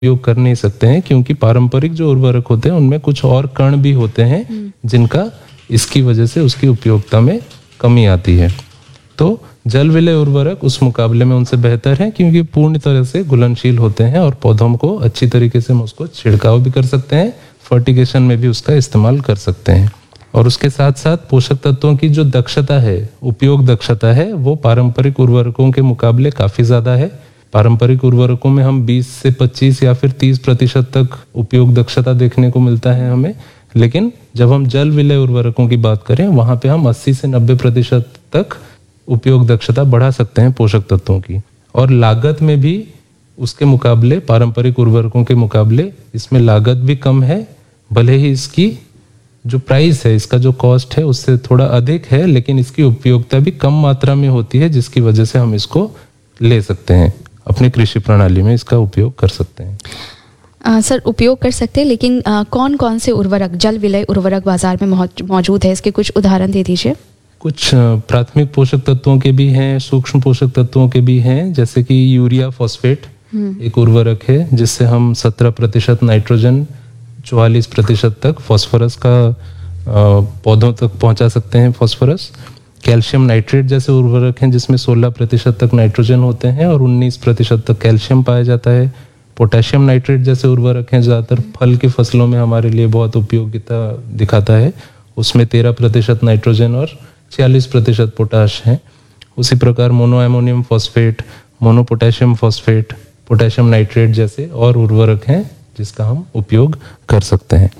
उपयोग कर नहीं सकते हैं, क्योंकि पारंपरिक जो उर्वरक होते हैं उनमें कुछ और कण भी होते हैं जिनका इसकी वजह से उसकी उपयोगिता में कमी आती है। तो जल विलय उर्वरक उस मुकाबले में उनसे बेहतर है, क्योंकि पूर्ण तरह से घुलनशील होते हैं और पौधों को अच्छी तरीके से हम उसको छिड़काव भी कर सकते हैं, फर्टिगेशन में भी उसका इस्तेमाल कर सकते हैं। और उसके साथ साथ पोषक तत्वों की जो दक्षता है, उपयोग दक्षता है, वो पारंपरिक उर्वरकों के मुकाबले काफ़ी ज़्यादा है। पारंपरिक उर्वरकों में हम 20 से 25 या फिर 30% तक उपयोग दक्षता देखने को मिलता है हमें, लेकिन जब हम जल विलय उर्वरकों की बात करें वहाँ पे हम 80 से 90% तक उपयोग दक्षता बढ़ा सकते हैं पोषक तत्वों की। और लागत में भी उसके मुकाबले, पारंपरिक उर्वरकों के मुकाबले इसमें लागत भी कम है, भले ही इसकी जो प्राइस है, इसका जो कॉस्ट है उससे थोड़ा अधिक है, लेकिन इसकी उपयोगिता भी कम मात्रा में होती है, जिसकी वजह से हम इसको ले सकते हैं, अपनी कृषि प्रणाली में इसका उपयोग कर सकते हैं। सर, उपयोग कर सकते हैं, लेकिन कौन कौन से उर्वरक, जल विलय उर्वरक बाजार में मौजूद है, इसके कुछ उदाहरण दे दीजिए। कुछ प्राथमिक पोषक तत्वों के भी हैं, सूक्ष्म पोषक तत्वों के भी हैं, जैसे कि यूरिया फॉस्फेट एक उर्वरक है जिससे हम 17% नाइट्रोजन, 44% तक फॉस्फोरस का पौधों तक पहुंचा सकते हैं फॉस्फोरस। कैल्शियम नाइट्रेट जैसे उर्वरक हैं जिसमें 16% तक नाइट्रोजन होते हैं और 19% तक कैल्शियम पाया जाता है। पोटेशियम नाइट्रेट जैसे उर्वरक हैं, ज़्यादातर फल की फसलों में हमारे लिए बहुत उपयोगिता दिखाता है, उसमें 13% नाइट्रोजन और 46% पोटाश है। उसी प्रकार mono ammonium phosphate, mono potassium phosphate, potassium nitrate जैसे और उर्वरक हैं जिसका हम उपयोग कर सकते हैं।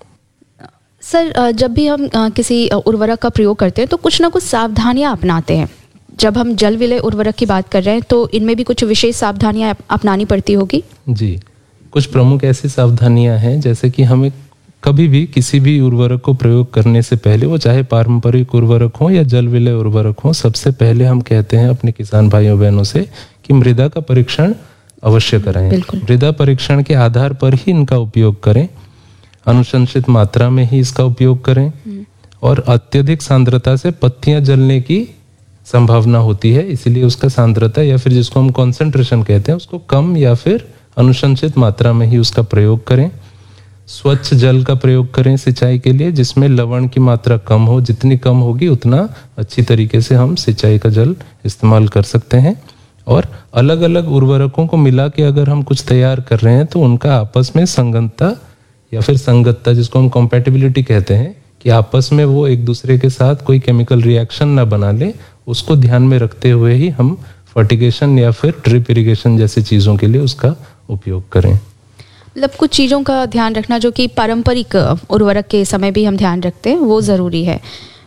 सर, जब भी हम किसी उर्वरक का प्रयोग करते हैं तो कुछ ना कुछ सावधानियां अपनाते हैं। जब हम जल विलय उर्वरक की बात कर रहे हैं तो इनमें भी कुछ विशेष सावधानियां अपनानी पड़ती होगी। जी, कुछ प्रमुख ऐसी सावधानियां हैं, जैसे कि हमें कभी भी किसी भी उर्वरक को प्रयोग करने से पहले, वो चाहे पारंपरिक उर्वरक हो या जल विलय उर्वरक हो, सबसे पहले हम कहते हैं अपने किसान भाइयों बहनों से कि मृदा का परीक्षण अवश्य कराएं। मृदा परीक्षण के आधार पर ही इनका उपयोग करें, अनुशंसित मात्रा में ही इसका उपयोग करें, और अत्यधिक सांद्रता से पत्तियां जलने की संभावना होती है, इसलिए उसका सांद्रता या फिर जिसको हम कॉन्सेंट्रेशन कहते हैं उसको कम या फिर अनुशंसित मात्रा में ही उसका प्रयोग करें। स्वच्छ जल का प्रयोग करें सिंचाई के लिए, जिसमें लवण की मात्रा कम हो, जितनी कम होगी उतना अच्छी तरीके से हम सिंचाई का जल इस्तेमाल कर सकते हैं। और अलग अलग उर्वरकों को मिला के अगर हम कुछ तैयार कर रहे हैं तो उनका आपस में संगतता या फिर संगतता, जिसको हम कॉम्पैटिबिलिटी कहते हैं, कि आपस में वो एक दूसरे के साथ कोई केमिकल रिएक्शन ना बना ले, उसको ध्यान में रखते हुए ही हम फर्टिगेशन या फिर ड्रिप इरिगेशन जैसी चीज़ों के लिए उसका उपयोग करें। मतलब कुछ चीज़ों का ध्यान रखना जो कि पारंपरिक उर्वरक के समय भी हम ध्यान रखते हैं, वो ज़रूरी है।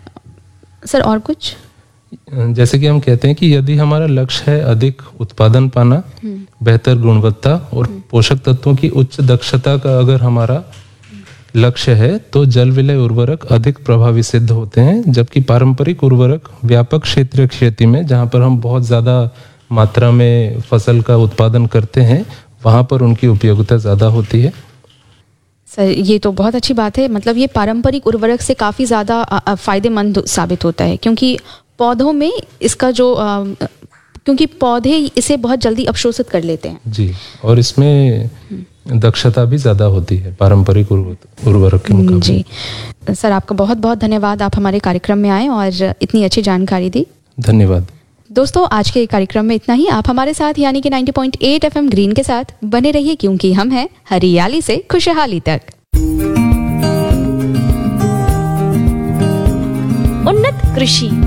सर, और कुछ? जैसे कि हम कहते हैं कि यदि हमारा लक्ष्य है अधिक उत्पादन पाना, बेहतर गुणवत्ता और पोषक तत्वों की उच्च दक्षता का अगर हमारा लक्ष्य है, तो जल विलय उर्वरक अधिक प्रभावी सिद्ध होते हैं, जबकि पारंपरिक उर्वरक व्यापक क्षेत्रीय खेती में, जहाँ पर हम बहुत ज़्यादा मात्रा में फसल का उत्पादन करते हैं, वहाँ पर उनकी उपयोगिता ज़्यादा होती है। सर, ये तो बहुत अच्छी बात है। मतलब ये पारंपरिक उर्वरक से काफ़ी ज़्यादा फायदेमंद साबित होता है, क्योंकि पौधों में इसका जो क्योंकि पौधे इसे बहुत जल्दी अवशोषित कर लेते हैं। जी, और इसमें दक्षता भी ज़्यादा होती है पारंपरिक उर्वरक के मुकाबले। जी सर, आपका बहुत बहुत धन्यवाद, आप हमारे कार्यक्रम में आए और इतनी अच्छी जानकारी दी। धन्यवाद। दोस्तों, आज के कार्यक्रम में इतना ही। आप हमारे साथ यानी कि 90.8 FM ग्रीन के साथ बने रहिए, क्योंकि हम हैं हरियाली से खुशहाली तक। उन्नत कृषि